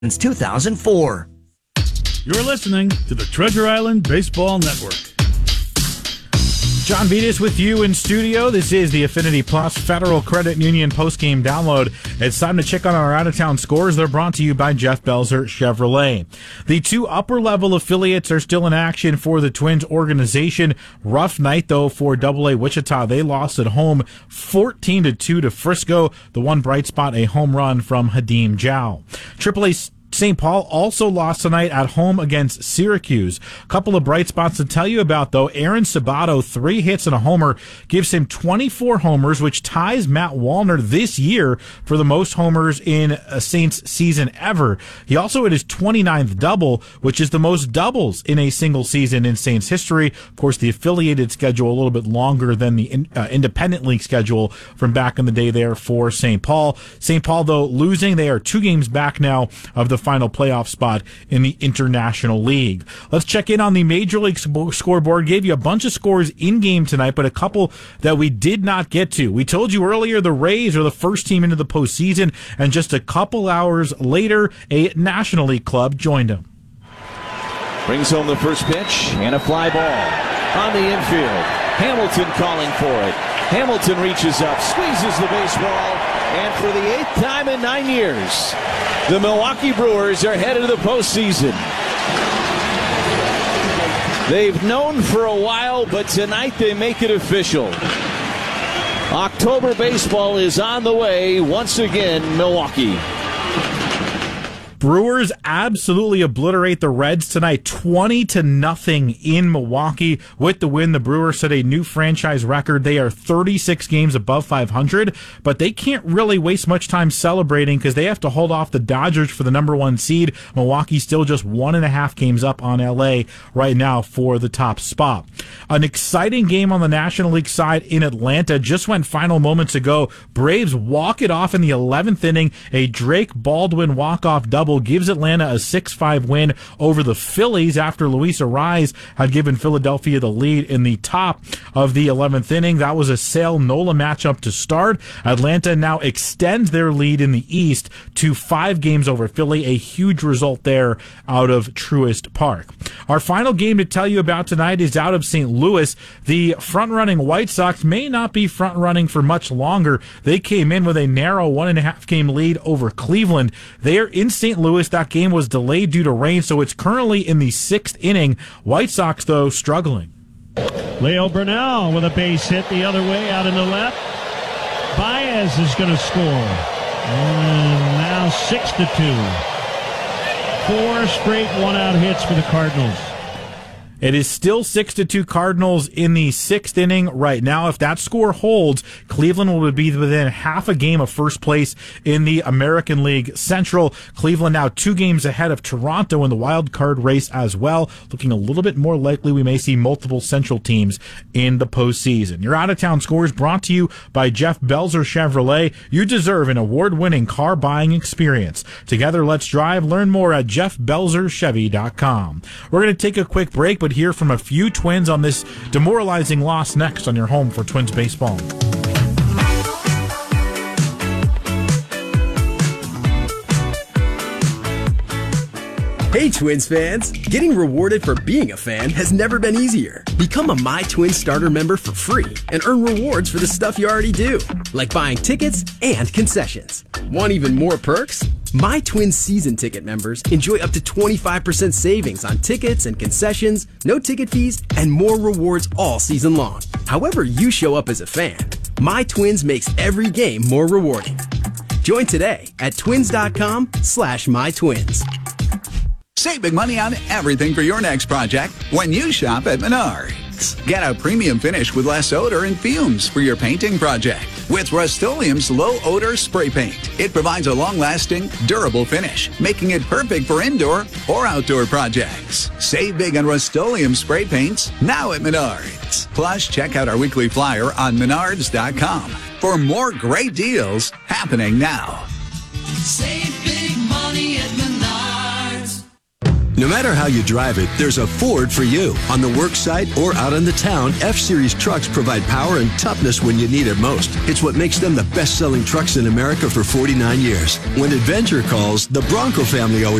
since 2004. You're listening to the Treasure Island Baseball Network. John Vitas with you in studio. This is the Affinity Plus Federal Credit Union postgame download. It's time to check on our out-of-town scores. They're brought to you by Jeff Belzer Chevrolet. The two upper-level affiliates are still in action for the Twins organization. Rough night, though, for AA Wichita. They lost at home 14-2 to Frisco. The one bright spot, a home run from Hadim Jow. AAA St. Paul also lost tonight at home against Syracuse. A couple of bright spots to tell you about, though. Aaron Sabato, 3 hits and a homer, gives him 24 homers, which ties Matt Wallner this year for the most homers in a Saints season ever. He also hit his 29th double, which is the most doubles in a single season in Saints history. Of course, the affiliated schedule a little bit longer than the independent league schedule from back in the day there for St. Paul. St. Paul, though, losing. They are 2 games back now of the final playoff spot in the International League. Let's check in on the Major League scoreboard. Gave you a bunch of scores in-game tonight, but a couple that we did not get to. We told you earlier the Rays are the first team into the postseason, and just a couple hours later, a National League club joined them. Brings home the first pitch and a fly ball on the infield. Hamilton calling for it. Hamilton reaches up, squeezes the baseball, and for the 8th time in 9 years, the Milwaukee Brewers are headed to the postseason. They've known for a while, but tonight they make it official. October baseball is on the way once again, Milwaukee. Brewers absolutely obliterate the Reds tonight, 20-0 in Milwaukee. With the win, the Brewers set a new franchise record. They are 36 games above 500, but they can't really waste much time celebrating because they have to hold off the Dodgers for the number 1 seed. Milwaukee's still just 1.5 games up on LA right now for the top spot. An exciting game on the National League side in Atlanta just went final moments ago. Braves walk it off in the 11th inning. A Drake Baldwin walk-off double gives Atlanta a 6-5 win over the Phillies after Luis Arraez had given Philadelphia the lead in the top of the 11th inning. That was a Sale-Nola matchup to start. Atlanta now extends their lead in the East to 5 games over Philly, a huge result there out of Truist Park. Our final game to tell you about tonight is out of St. Louis. The front-running White Sox may not be front-running for much longer. They came in with a narrow 1.5 game lead over Cleveland. They are in St. Louis. That game was delayed due to rain, so it's currently in the 6th inning. White Sox, though, struggling. Leo Burnell with a base hit the other way out in the left. Baez is going to score. And now 6-2. 4 straight one-out hits for the Cardinals. It is still 6-2 Cardinals in the 6th inning right now. If that score holds, Cleveland will be within half a game of first place in the American League Central. Cleveland now 2 games ahead of Toronto in the wild card race as well. Looking a little bit more likely we may see multiple Central teams in the postseason. Your out-of-town scores brought to you by Jeff Belzer Chevrolet. You deserve an award-winning car buying experience. Together, let's drive. Learn more at jeffbelzerchevy.com. We're going to take a quick break, but hear from a few Twins on this demoralizing loss next on your home for Twins baseball. Hey Twins fans! Getting rewarded for being a fan has never been easier. Become a My Twins starter member for free and earn rewards for the stuff you already do, like buying tickets and concessions. Want even more perks? My Twins season ticket members enjoy up to 25% savings on tickets and concessions, no ticket fees, and more rewards all season long. However you show up as a fan, My Twins makes every game more rewarding. Join today at twins.com/mytwins. Save big money on everything for your next project when you shop at Menards. Get a premium finish with less odor and fumes for your painting project with Rust-Oleum's low-odor spray paint. It provides a long-lasting, durable finish, making it perfect for indoor or outdoor projects. Save big on Rust-Oleum spray paints now at Menards. Plus, check out our weekly flyer on Menards.com for more great deals happening now. Save big money at Menards. No matter how you drive it, there's a Ford for you. On the work site or out in the town, F-Series trucks provide power and toughness when you need it most. It's what makes them the best-selling trucks in America for 49 years. When adventure calls, the Bronco family always